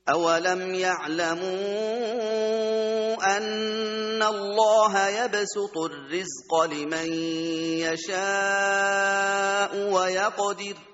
اولم يعلموا ان الله يبسط الرزق لمن يشاء ويقدر